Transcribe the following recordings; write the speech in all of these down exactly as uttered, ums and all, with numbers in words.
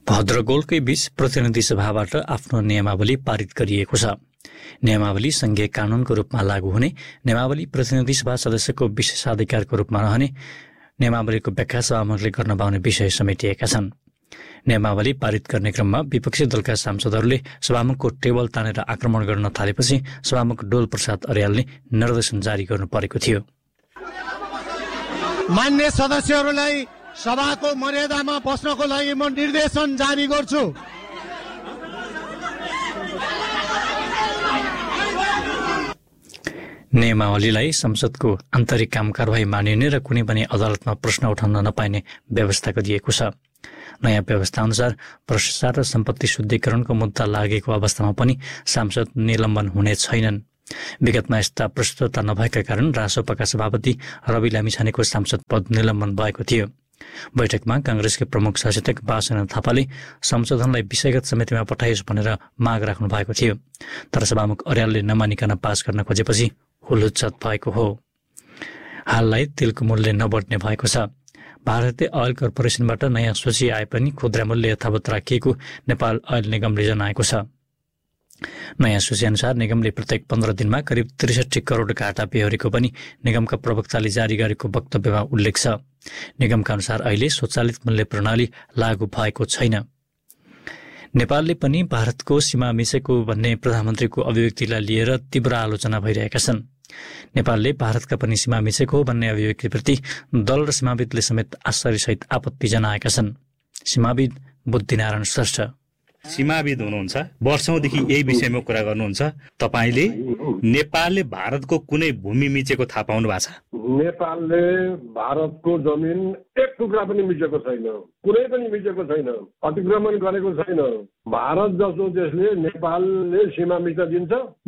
भद्रगोलकै बीच प्रतिनिधि सभाबाट आफ्नो नियमावली पारित गरिएको छ। नियमावली संघीय कानूनको रूपमा लागू हुने, नियमावली प्रतिनिधि सभा सदस्यको विशेषाधिकारको रूपमा रहने, नियमावलीको व्याख्या सभामुखले गर्न पाउने विषय समेटिएका छन्। नियमावली पारित गर्ने क्रममा विपक्षी दलका सांसदहरूले सभामुखको टेबल तानेर आक्रमण गर्न थालेपछि सभामुख डोल प्रसाद अर्यालले निर्देशन जारी गर्नु परेको थियो। मान्य सदस्यहरूलाई सभाको मर्यादामा बस्नको लागि म निर्देशन जारी गर्छु। नियमावलीलाई संसदको आन्तरिक काम कारवाही मानिने र कुनै पनि अदालतमा प्रश्न उठाउन नपाइने व्यवस्था गरिएको छ। नयाँ व्यवस्था अनुसार भ्रष्टाचार र सम्पत्ति शुद्धिकरणको मुद्दा लागेको अवस्थामा पनि सांसद निलम्बन हुने छैनन्। विगतमा यस्ता प्रस्तुतता नभएका कारण रासोपाका सभापति रवि लामिछानेको सांसद पद निलम्बन भएको थियो। बैठकमा कांग्रेसका प्रमुख सचेतक बासना थापाले संशोधनलाई विषयगत समितिमा पठाइयोस् भनेर माग राख्नु भएको थियो, तर सभामुख अर्यालले नमानिकन पास गर्न खोजेपछि हुलुच्चत भएको हो। हाललाई तेलको मूल्य नबढ्ने भएको छ। भारतीय ऑयल कर्पोरेसनबाट नयाँ सूची आए पनि खुद्रा मूल्य यथावत राखिएको नेपाल ऑयल निगमले जनाएको छ। नयाँ सूची अनुसार निगमले प्रत्येक पन्ध्र दिनमा करिब त्रिसठी करोड घाटा बेहोरेको पनि निगमका प्रवक्ताले जारी गरेको वक्तव्यमा उल्लेख छ। निगमका अनुसार अहिले स्वचालित मूल्य प्रणाली लागू भएको छैन। नेपालले पनि भारतको सीमा मिचेको भन्ने प्रधानमन्त्रीको अभिव्यक्तिलाई लिएर तीव्र आलोचना भइरहेका छन्। नेपालले भारतका पनि सीमा मिचेको भन्ने अभिव्यक्तिप्रति दल र सीमाविदले समेत आश्चर्यसहित आपत्ति जनाएका छन्। सीमाविद बुद्धिनारायण श्रेष्ठ सीमाविद हुनुहुन्छ, वर्षौंदेखि यही विषयमा कुरा गर्नुहुन्छ। तपाईले नेपालले भारतको कुनै भूमि मिचेको थाहा पाउनु भएको छ? नेपालले भारतको जमिन एक टुक्रा पनि मिचेको छैन, कुनै पनि मिचेको छैन, अतिक्रमण गरेको छैन। भारत जसो देशले नेपालले सीमा मिच्न दिन्छ।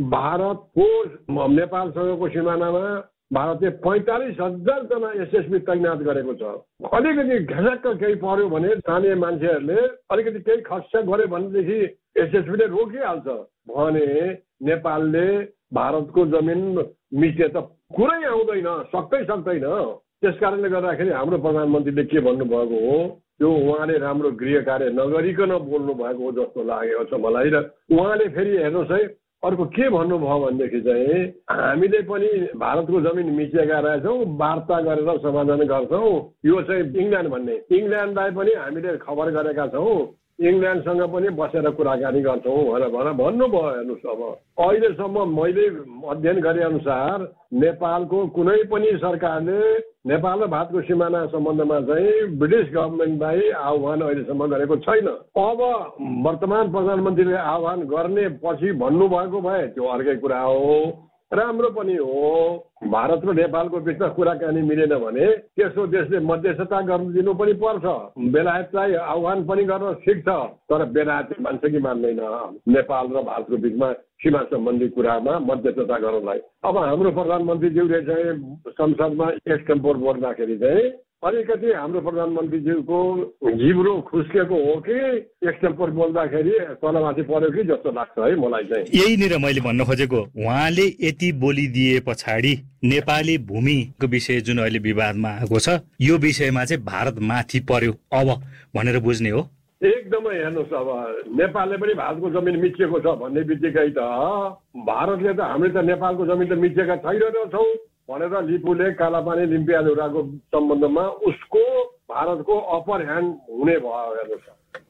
भारतको नेपालसँगको सिमानामा भारतले पैंतालिस हजार जना एसएसबी तैनात गरेको छ। अलिकति घसक्क केही पर्यो भने स्थानीय मान्छेहरूले अलिकति केही खर्च गर्यो भनेदेखि एसएसबीले रोकिहाल्छ भने नेपालले भारतको जमिन मिचे त कुरै आउँदैन, सक्दै सक्दैन। त्यस कारणले गर्दाखेरि हाम्रो प्रधानमन्त्रीले के भन्नुभएको हो, त्यो उहाँले राम्रो गृह कार्य नगरिकन बोल्नु भएको हो जस्तो लागेको छ मलाई। र उहाँले फेरि हेर्नुहोस् है, अर्को के भन्नुभयो भनेदेखि चाहिँ हामीले पनि भारतको जमिन मिचेका रहेछौँ, वार्ता गरेर समाधान गर्छौँ। यो चाहिँ इङ्ल्यान्ड भन्ने इङ्ल्यान्डलाई पनि हामीले खबर गरेका छौँ, इङ्ल्यान्डसँग पनि बसेर कुराकानी गर्छौँ भनेर भनेर भन्नुभयो। हेर्नुहोस्, अब अहिलेसम्म मैले अध्ययन गरे अनुसार नेपालको कुनै पनि सरकारले नेपाल र भारतको सिमाना सम्बन्धमा चाहिँ ब्रिटिस गभर्मेन्टलाई आह्वान अहिलेसम्म गरेको छैन। अब वर्तमान प्रधानमन्त्रीले आह्वान गर्ने पछि भन्नुभएको भए त्यो अर्कै कुरा हो, राम्रो पनि हो। भारत र नेपालको बिचमा कुराकानी मिलेन भने त्यसो देशले मध्यस्थता गर्न दिनु पनि पर्छ। बेलायतलाई आह्वान पनि गर्न ठिक छ, तर बेलायतले मान्छ कि मान्दैन नेपाल र भारतको बिचमा सीमा सम्बन्धी कुरामा मध्यस्थता गर्नलाई। अब हाम्रो प्रधानमन्त्रीज्यूले चाहिँ संसदमा एक्सटेम्पोर बोल्दाखेरि चाहिँ अलिकति हाम्रो प्रधानमन्त्रीज्यूको जिब्रो खुस्केको हो कि एक्सटेम्पोर बोल्दाखेरि तलमाथि पर्यो कि जस्तो लाग्छ है मलाई चाहिँ। यहीनिर मैले भन्न खोजेको, उहाँले यति बोलिदिए पछाडि नेपाली भूमिको विषय जुन अहिले विवादमा आएको छ, यो विषयमा चाहिँ भारत माथि पर्यो अब भनेर बुझ्ने हो? एकदमै हेर्नुहोस्, अब नेपालले पनि भारतको जमिन मिचिएको छ भन्ने बित्तिकै त भारतले त हामीले त नेपालको जमिन त मिचेका छैनछौँ भनेर लिपुले कालापानी लिम्पियाधुराको सम्बन्धमा उसको भारतको अप्पर ह्यान्ड हुने भयो। हेर्नुहोस्,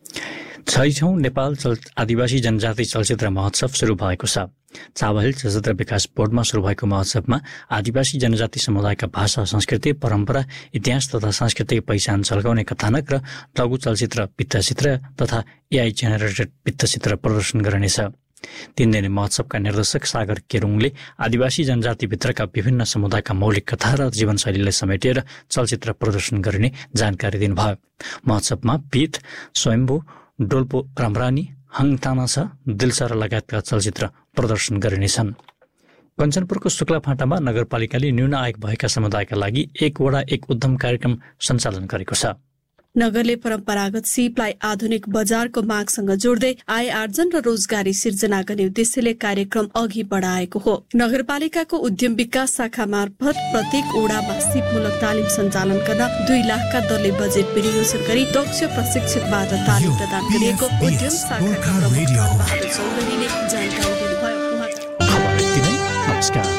छैठौं नेपाल चल आदिवासी जनजाति चलचित्र महोत्सव सुरु भएको छ। चावहिल चलचित्र विकास बोर्डमा सुरु भएको महोत्सवमा आदिवासी जनजाति समुदायका भाषा, संस्कृति, परम्परा, इतिहास तथा सांस्कृतिक पहिचान झल्काउने कथानक र लघु चलचित्र, वृत्तचित्र तथा एआई जेनेरेटेड वृत्तचित्र प्रदर्शन गरिनेछ। तीन दिने महोत्सवका निर्देशक सागर केरुङले आदिवासी जनजातिभित्रका विभिन्न समुदायका मौलिक कथा र जीवनशैलीलाई समेटेर चलचित्र प्रदर्शन गरिने जानकारी दिनुभयो। महोत्सवमा पीठ, स्वयम्भू, डोल्पो रामरानी, हङतामासा, दिलसार लगायतका चलचित्र प्रदर्शन गरिनेछन्। कञ्चनपुरको शुक्ला फाँटामा नगरपालिकाले न्यून आय भएका समुदायका लागि एक वडा एक उद्यम कार्यक्रम सञ्चालन गरेको छ। नगरले परम्परागत सिपलाई आधुनिक बजारको मागसँग जोड्दै आय आर्जन र रोजगारी सिर्जना गर्ने उद्देश्यले कार्यक्रम अघि बढाएको हो। नगरपालिकाको उद्यम विकास शाखा मार्फत प्रत्येक ओडामा सिपमूलक तालिम सञ्चालन गर्न दुई लाखका दरले बजेट विनियोजन गरी दक्ष प्रशिक्षकबाट तालिम प्रदान गरिएको उद्यम शाखाका प्रमुख बहादुर चौधरीले जानकारी दिनुभयो।